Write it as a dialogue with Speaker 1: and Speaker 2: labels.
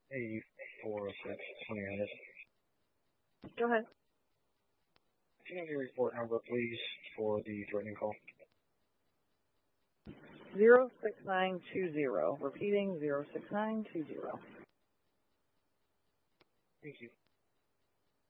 Speaker 1: Hey, 406, 20 minutes.
Speaker 2: Go ahead.
Speaker 1: Can you have your report number, please, for the threatening call?
Speaker 2: 06920. Repeating 06920.
Speaker 1: Thank you.